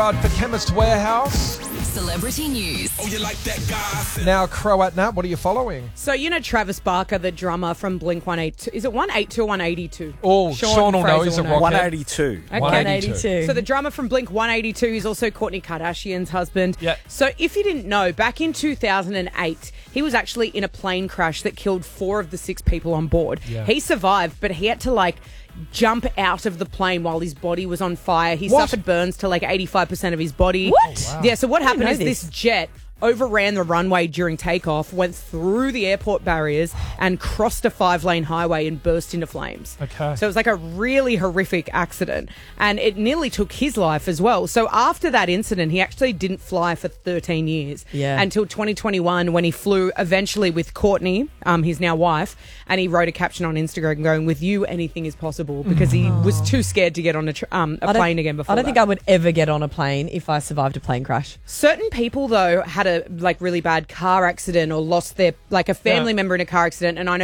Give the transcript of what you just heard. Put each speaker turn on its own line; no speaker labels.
For Chemist Warehouse.
Celebrity news.
Oh, you like that guy?
Now, Croat Nat, what are you following?
So, you know Travis Barker, the drummer from Blink-182. Is it 182 or 182?
Oh, Sean will know. He's a rocket.
182.
Okay.
182.
So the drummer from Blink-182 is also Kourtney Kardashian's husband.
Yeah.
So if you didn't know, back in 2008, he was actually in a plane crash that killed 4 of the 6 people on board.
Yeah.
He survived, but he had to jump out of the plane while his body was on fire. He
What?
suffered burns to 85% of his body.
What?
Oh, wow.
Yeah, so what happened
know
is this jet overran the runway during takeoff, went through the airport barriers and crossed a 5-lane highway and burst into flames.
Okay.
So it was a really horrific accident, and it nearly took his life as well. So after that incident, he actually didn't fly for 13 years.
Yeah.
Until 2021, when he flew eventually with Kourtney, his now wife, and he wrote a caption on Instagram going, "With you, anything is possible," because he was too scared to get on a plane again before
I don't
that.
think I would ever get on a plane if I survived a plane crash.
Certain people, though, had a really bad car accident or lost their a family member in a car accident, and I know